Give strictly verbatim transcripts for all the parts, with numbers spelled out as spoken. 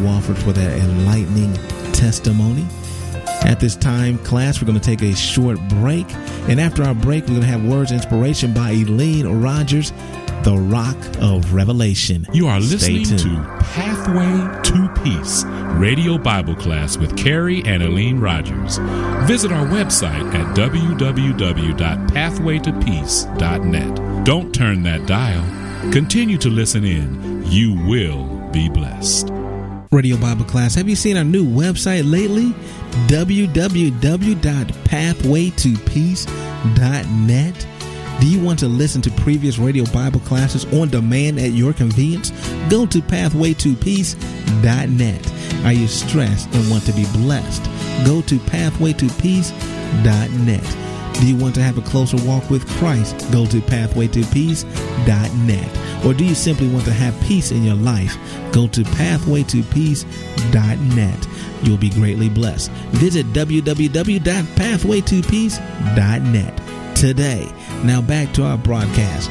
Walford for that enlightening testimony. At this time, class, we're going to take a short break. And after our break, we're going to have words of inspiration by Elaine Rogers, The Rock of Revelation. You are listening to Pathway to Peace, Radio Bible Class with Carrie and Elaine Rogers. Visit our website at w w w dot pathway to peace dot net. Don't turn that dial. Continue to listen in. You will be blessed. Radio Bible Class, have you seen our new website lately? w w w dot pathway to peace dot net. Do you want to listen to previous radio Bible classes on demand at your convenience? Go to pathway to peace dot net. Are you stressed and want to be blessed? Go to pathway to peace dot net. Do you want to have a closer walk with Christ? Go to pathway to peace dot net. Or do you simply want to have peace in your life? Go to pathway to peace dot net. You'll be greatly blessed. Visit w w w dot pathway to peace dot net today. Now back to our broadcast.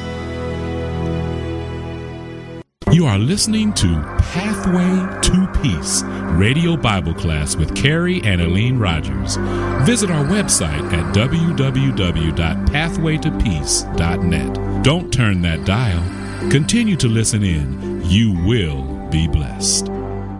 You are listening to Pathway to Peace, Radio Bible Class with Carrie and Elaine Rogers. Visit our website at w w w dot pathway to peace dot net. Don't turn that dial. Continue to listen in. You will be blessed.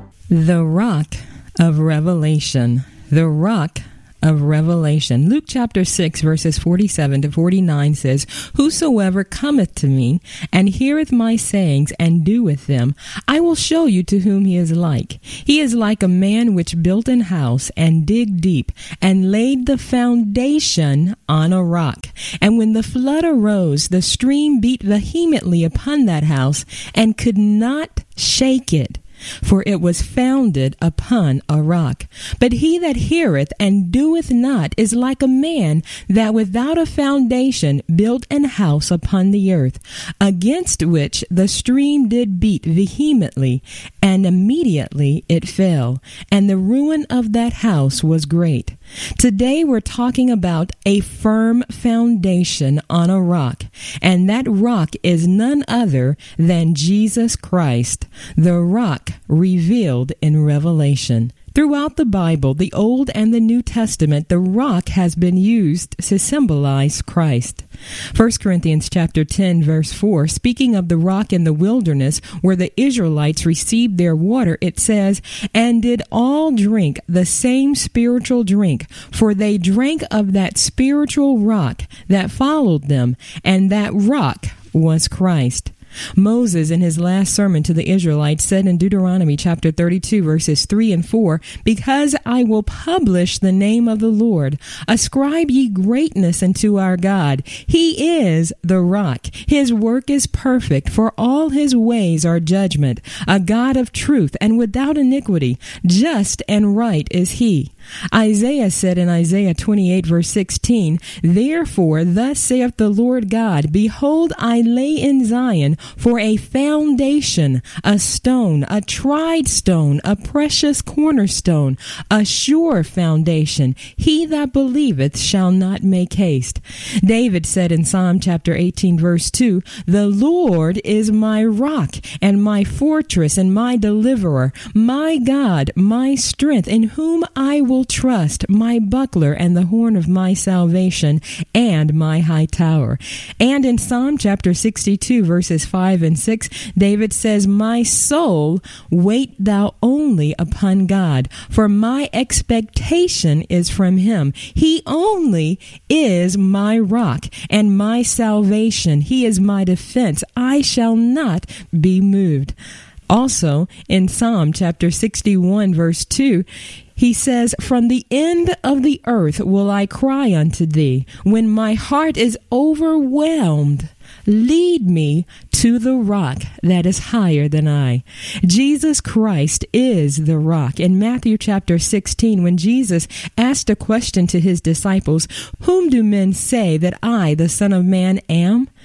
The Rock of Revelation. The Rock of Revelation. Luke chapter six, verses forty-seven to forty-nine says, "Whosoever cometh to me, and heareth my sayings, and doeth them, I will show you to whom he is like. He is like a man which built an house, and digged deep, and laid the foundation on a rock. And when the flood arose, the stream beat vehemently upon that house, and could not shake it. For it was founded upon a rock. But he that heareth and doeth not is like a man that without a foundation built an house upon the earth, against which the stream did beat vehemently, and immediately it fell, and the ruin of that house was great." Today we're talking about a firm foundation on a rock, and that rock is none other than Jesus Christ, the rock revealed in Revelation. Throughout the Bible, the Old and the New Testament, the rock has been used to symbolize Christ. First Corinthians chapter ten, verse four, speaking of the rock in the wilderness where the Israelites received their water, it says, "And did all drink the same spiritual drink, for they drank of that spiritual rock that followed them, and that rock was Christ." Moses, in his last sermon to the Israelites, said in Deuteronomy chapter thirty-two, verses three and four, "Because I will publish the name of the Lord, ascribe ye greatness unto our God. He is the rock. His work is perfect, for all his ways are judgment. A God of truth and without iniquity, just and right is he." Isaiah said in Isaiah twenty-eight, verse sixteen, "Therefore thus saith the Lord God, Behold, I lay in Zion for a foundation, a stone, a tried stone, a precious cornerstone, a sure foundation. He that believeth shall not make haste." David said in Psalm chapter eighteen, verse two, "The Lord is my rock and my fortress and my deliverer, my God, my strength, in whom I will trust, my buckler and the horn of my salvation, and my high tower." And in Psalm chapter sixty-two, verses five and six, David says, "My soul, wait thou only upon God, for my expectation is from him. He only is my rock and my salvation. He is my defense. I shall not be moved." Also, in Psalm chapter sixty-one, verse two, he says, "From the end of the earth will I cry unto thee. When my heart is overwhelmed, lead me to the rock that is higher than I." Jesus Christ is the rock. In Matthew chapter sixteen, when Jesus asked a question to his disciples, "Whom do men say that I, the Son of Man, am?"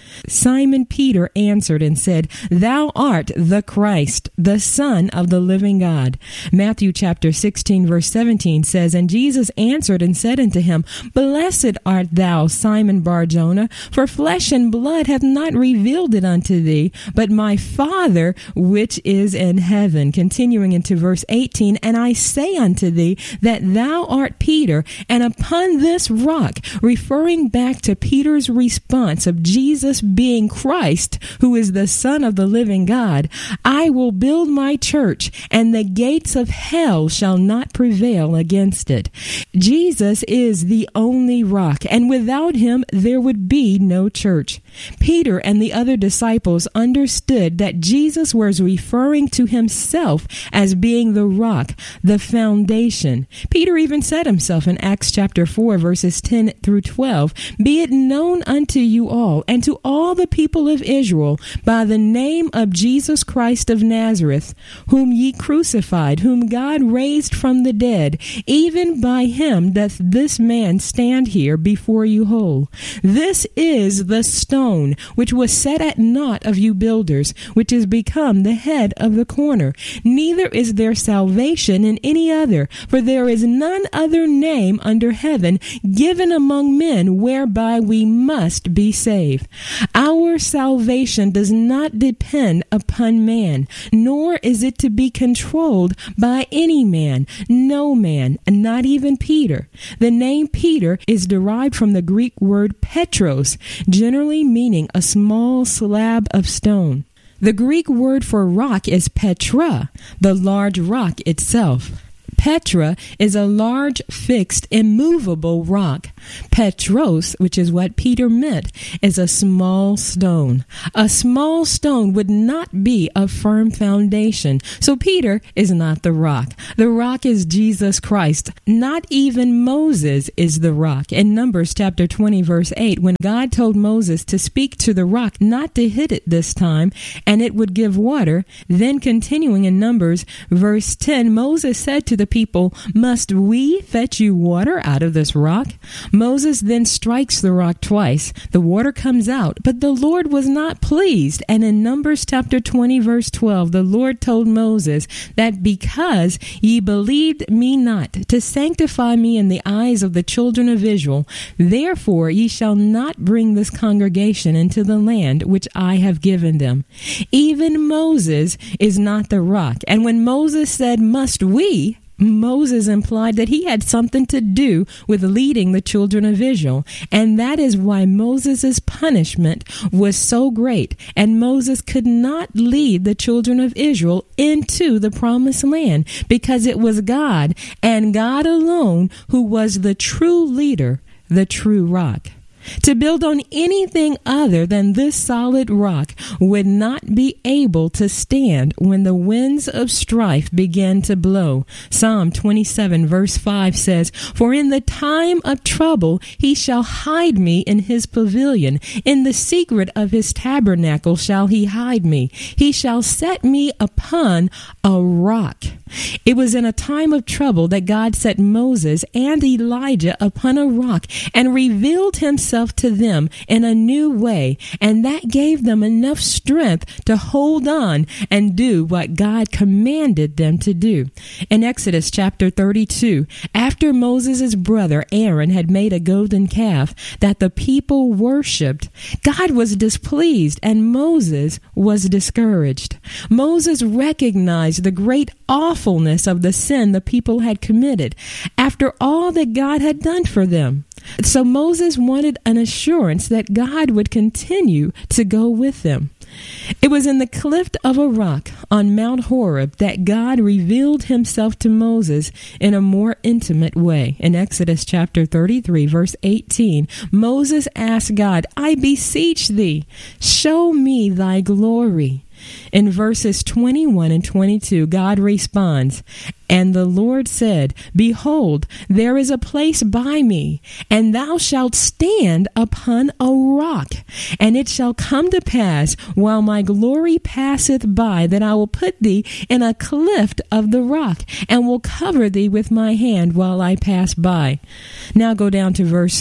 Simon Peter answered and said, Thou art the Christ, the Son of the living God. Matthew chapter sixteen, verse seventeen says, And Jesus answered and said unto him, Blessed art thou, Simon Bar-Jonah, for flesh and blood hath not revealed it unto thee, but my Father which is in heaven. Continuing into verse eighteen, And I say unto thee that thou art Peter, and upon this rock, referring back to Peter's response of Jesus being Christ, who is the Son of the living God, I will build my church, and the gates of hell shall not prevail against it. Jesus is the only rock, and without him there would be no church. Peter and the other disciples understood that Jesus was referring to himself as being the rock, the foundation. Peter even said himself in Acts chapter four, verses ten through twelve, Be it known unto you all, and to all the people of Israel, by the name of Jesus Christ of Nazareth, whom ye crucified, whom God raised from the dead, even by him doth this man stand here before you whole. This is the stone which was set at naught of you builders, which is become the head of the corner. Neither is there salvation in any other, for there is none other name under heaven given among men whereby we must be saved. Our salvation does not depend upon man, nor is it to be controlled by any man, no man, not even Peter. The name Peter is derived from the Greek word Petros, generally meaning a small slab of stone. The Greek word for rock is Petra, the large rock itself. Petra is a large, fixed, immovable rock. Petros, which is what Peter meant, is a small stone. A small stone would not be a firm foundation. So Peter is not the rock. The rock is Jesus Christ. Not even Moses is the rock. In Numbers chapter twenty, verse eight, when God told Moses to speak to the rock not to hit it this time, and it would give water, then continuing in Numbers verse ten, Moses said to the people, Must we fetch you water out of this rock? Moses then strikes the rock twice. The water comes out, but the Lord was not pleased. And in Numbers chapter twenty, verse twelve, the Lord told Moses that because ye believed me not to sanctify me in the eyes of the children of Israel, therefore ye shall not bring this congregation into the land which I have given them. Even Moses is not the rock. And when Moses said, Must we? Moses implied that he had something to do with leading the children of Israel. And that is why Moses' punishment was so great. And Moses could not lead the children of Israel into the promised land because it was God and God alone who was the true leader, the true rock. To build on anything other than this solid rock would not be able to stand when the winds of strife began to blow. Psalm twenty-seven verse five says, For in the time of trouble he shall hide me in his pavilion. In the secret of his tabernacle shall he hide me. He shall set me upon a rock. It was in a time of trouble that God set Moses and Elijah upon a rock and revealed himself to them in a new way, and that gave them enough strength to hold on and do what God commanded them to do. In Exodus chapter thirty-two, after Moses' brother Aaron had made a golden calf that the people worshipped, God was displeased and Moses was discouraged. Moses recognized the great awfulness of the sin the people had committed after all that God had done for them. So Moses wanted an assurance that God would continue to go with them. It was in the cleft of a rock on Mount Horeb that God revealed himself to Moses in a more intimate way. In Exodus chapter thirty-three, verse eighteen, Moses asked God, I beseech thee, show me thy glory. In verses twenty-one and twenty-two, God responds, And the Lord said, Behold, there is a place by me, and thou shalt stand upon a rock. And it shall come to pass, while my glory passeth by, that I will put thee in a cleft of the rock, and will cover thee with my hand while I pass by. Now go down to verse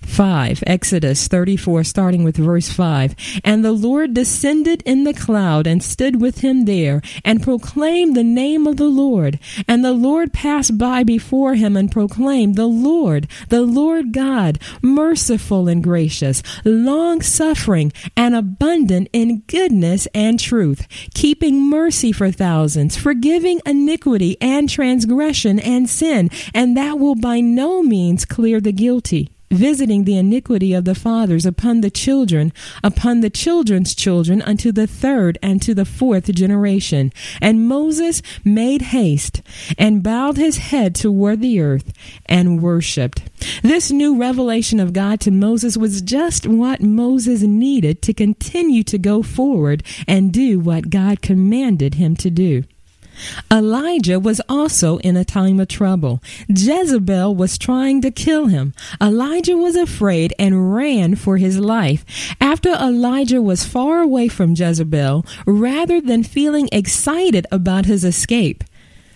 five, Exodus thirty-four, starting with verse five. And the Lord descended in the cloud and stood with him there and proclaimed the name of the Lord. And the Lord passed by before him and proclaimed, the Lord, the Lord God, merciful and gracious, long-suffering and abundant in goodness and truth, keeping mercy for thousands, forgiving iniquity and transgression and sin, and that will by no means clear the guilty, visiting the iniquity of the fathers upon the children, upon the children's children, unto the third and to the fourth generation. And Moses made haste and bowed his head toward the earth and worshipped. This new revelation of God to Moses was just what Moses needed to continue to go forward and do what God commanded him to do. Elijah was also in a time of trouble. Jezebel was trying to kill him. Elijah was afraid and ran for his life. After Elijah was far away from Jezebel, rather than feeling excited about his escape,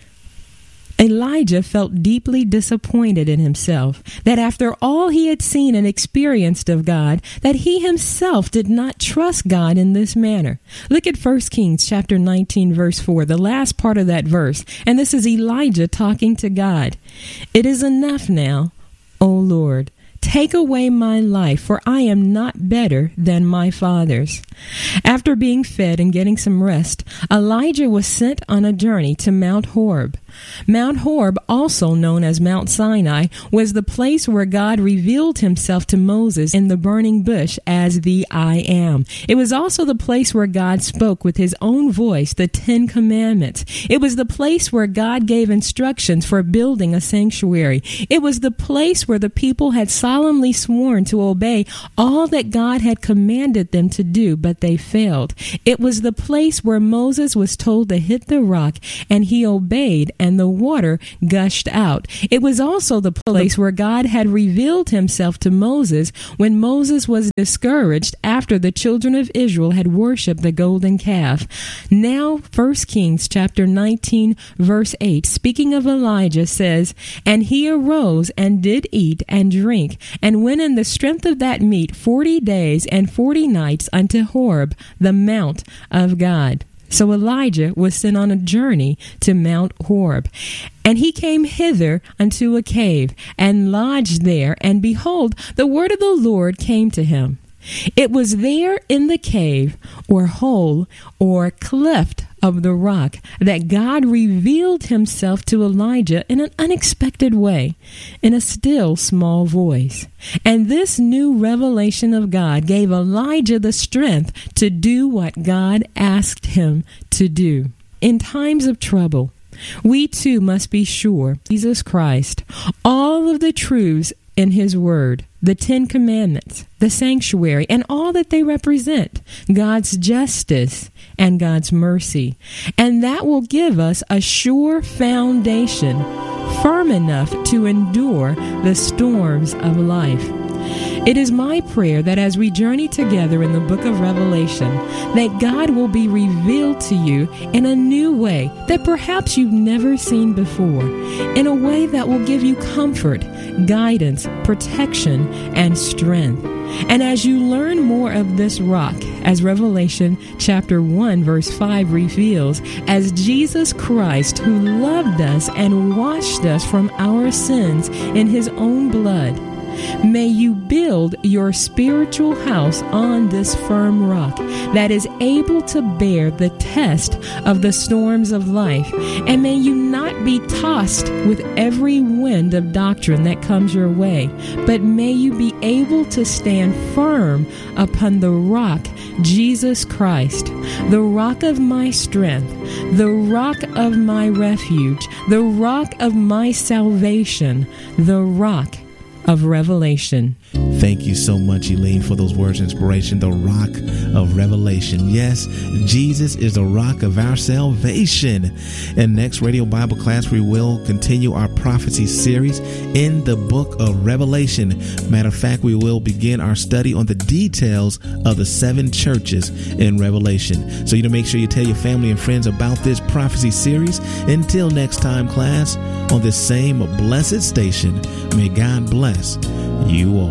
Elijah felt deeply disappointed in himself, that after all he had seen and experienced of God, that he himself did not trust God in this manner. Look at First Kings chapter nineteen, verse four, the last part of that verse. And this is Elijah talking to God. It is enough now, O Lord. Take away my life, for I am not better than my fathers. After being fed and getting some rest, Elijah was sent on a journey to Mount Horeb. Mount Horeb, also known as Mount Sinai, was the place where God revealed himself to Moses in the burning bush as the I Am. It was also the place where God spoke with his own voice the Ten Commandments. It was the place where God gave instructions for building a sanctuary. It was the place where the people had solemnly sworn to obey all that God had commanded them to do, but they failed. It was the place where Moses was told to hit the rock, and he obeyed, and the water gushed out. It was also the place where God had revealed himself to Moses when Moses was discouraged after the children of Israel had worshipped the golden calf. Now, First Kings chapter nineteen, verse eight, speaking of Elijah, says, And he arose and did eat and drink, and went in the strength of that meat forty days and forty nights unto Horeb, the mount of God. So Elijah was sent on a journey to Mount Horeb. And he came hither unto a cave, and lodged there, and behold, the word of the Lord came to him. It was there in the cave, or hole, or cleft of the rock, that God revealed himself to Elijah in an unexpected way, in a still small voice. And this new revelation of God gave Elijah the strength to do what God asked him to do. In times of trouble, we too must be sure Jesus Christ, all of the truths in his word, the Ten Commandments, the sanctuary, and all that they represent, God's justice and God's mercy. And that will give us a sure foundation, firm enough to endure the storms of life. It is my prayer that as we journey together in the book of Revelation, that God will be revealed to you in a new way that perhaps you've never seen before, in a way that will give you comfort, guidance, protection, and strength. And as you learn more of this rock, as Revelation chapter one verse five reveals, as Jesus Christ, who loved us and washed us from our sins in his own blood, may you build your spiritual house on this firm rock that is able to bear the test of the storms of life. And may you not be tossed with every wind of doctrine that comes your way, but may you be able to stand firm upon the rock, Jesus Christ, the rock of my strength, the rock of my refuge, the rock of my salvation, the rock of Revelation. Thank you so much, Elaine, for those words of inspiration. The rock of revelation. Yes, Jesus is the rock of our salvation. And next radio Bible class, we will continue our prophecy series in the book of Revelation. Matter of fact, we will begin our study on the details of the seven churches in Revelation. So you to make sure you tell your family and friends about this prophecy series. Until next time, class, on this same blessed station, may God bless you all.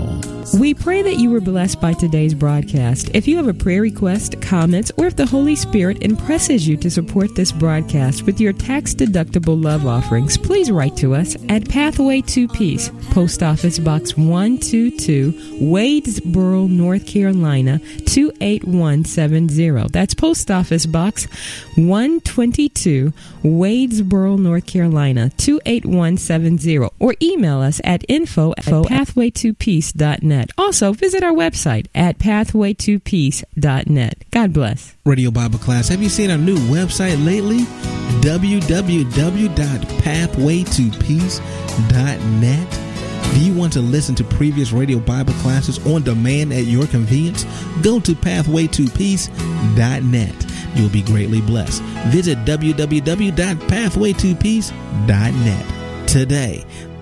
We pray that you were blessed by today's broadcast. If you have a prayer request, comments, or if the Holy Spirit impresses you to support this broadcast with your tax-deductible love offerings, please write to us at Pathway to Peace, Post Office Box one two two, Wadesboro, North Carolina, two eight one seven zero. That's Post Office Box one twenty-two, Wadesboro, North Carolina, two eight one seven zero. Or email us at info at pathway to peace dot net. Also, visit our website at pathway to peace dot net. God bless. Radio Bible Class, have you seen our new website lately? w w w dot pathway to peace dot net. Do you want to listen to previous radio Bible classes on demand at your convenience? Go to pathway to peace dot net. You'll be greatly blessed. Visit w w w dot pathway to peace dot net today.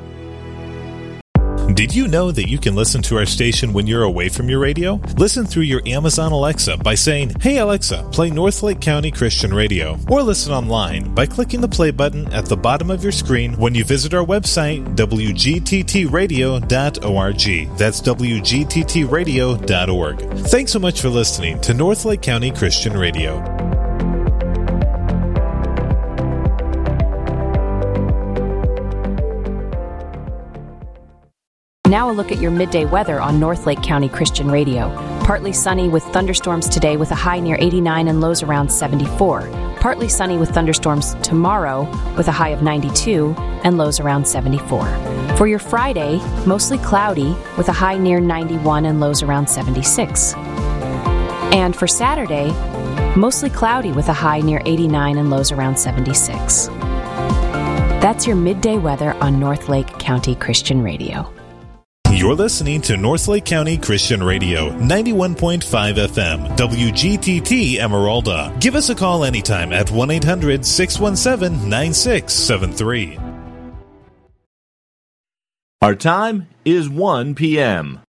Did you know that you can listen to our station when you're away from your radio? Listen through your Amazon Alexa by saying, "Hey Alexa, play Northlake County Christian Radio." Or listen online by clicking the play button at the bottom of your screen when you visit our website, w g t t radio dot org. That's w g t t radio dot org. Thanks so much for listening to Northlake County Christian Radio. Now a look at your midday weather on Northlake County Christian Radio. Partly sunny with thunderstorms today with a high near eighty-nine and lows around seventy-four. Partly sunny with thunderstorms tomorrow with a high of ninety-two and lows around seventy-four. For your Friday, mostly cloudy with a high near ninety-one and lows around seventy-six. And for Saturday, mostly cloudy with a high near eighty-nine and lows around seventy-six. That's your midday weather on Northlake County Christian Radio. You're listening to Northlake County Christian Radio, ninety-one point five F M, W G T T Emeralda. Give us a call anytime at one eight hundred six one seven nine six seven three. Our time is one p.m.